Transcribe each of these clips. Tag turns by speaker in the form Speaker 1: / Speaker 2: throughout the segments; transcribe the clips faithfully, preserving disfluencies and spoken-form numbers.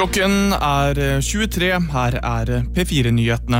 Speaker 1: Klokken er tjuetre, her er P fire-nyhetene.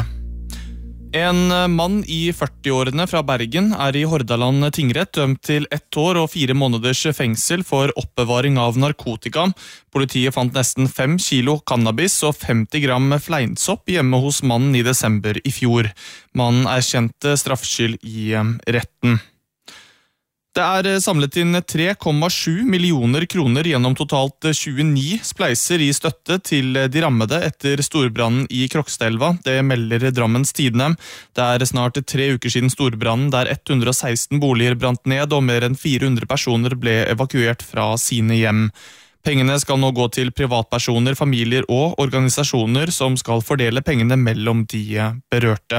Speaker 1: En mann i førtiårene fra Bergen er i Hordaland tingrett dømt til ett år og fire måneders fengsel for oppbevaring av narkotika. Politiet fant nesten fem kilo cannabis og femti gram fleinsopp hjemme hos mannen i desember i fjor. Mannen er kjent straffskyld i retten. Det er samlet inn tre komma sju millioner kroner gjennom totalt tjueni spleiser i støtte til de rammede etter storbrannen i Krokstadelva. Det melder Drammens Tidende. Det er snart tre uker siden storbrannen der hundre og seksten boliger brant ned og mer enn fire hundre personer ble evakuert fra sine hjem. Pengene skal nå gå til privatpersoner, familier og organisasjoner som skal fordele pengene mellom de berørte.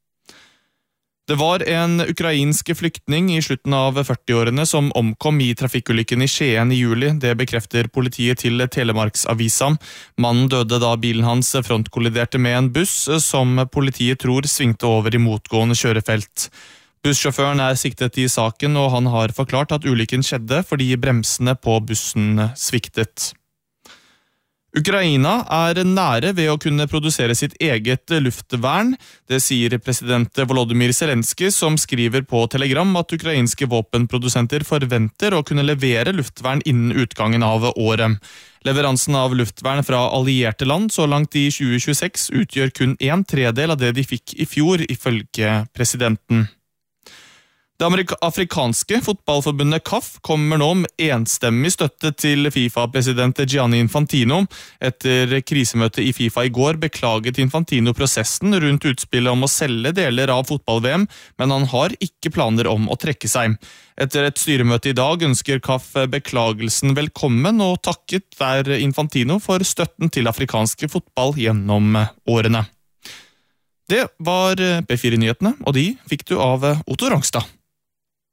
Speaker 1: Det var en ukrainsk flyktning i slutten av førtiårene som omkom i trafikkulykken i Skien i juli. Det bekrefter politiet til Telemarksavisa. Mannen døde da bilen hans frontkolliderte med en buss som politiet tror svingte over i motgående kjørefelt. Bussjåføren er siktet i saken, og han har forklart at ulykken skjedde fordi bremsene på bussen sviktet. Ukraina er nære ved å kunne produsere sitt eget luftvern. Det sier president Volodymyr Zelenskyj, som skriver på Telegram at ukrainske våpenprodusenter forventer å kunne levere luftvern innen utgangen av året. Leveransen av luftvern fra allierte land så langt i tjue tjueseks utgjør kun en tredel av det de fikk i fjor, ifølge presidenten. Det afrikanske fotballforbundet C A F kommer nå med enstemmig støtte til FIFA-president Gianni Infantino. Etter krisemøtet i FIFA i går beklaget Infantino prosessen rundt utspillet om å selge deler av fotball-V M, men han har ikke planer om å trekke seg. Etter et styremøte i dag ønsker C A F beklagelsen velkommen og takket der Infantino for støtten til afrikanske fotball gjennom årene. Det var P fire-nyhetene, og de fikk du av Otto Rangstad.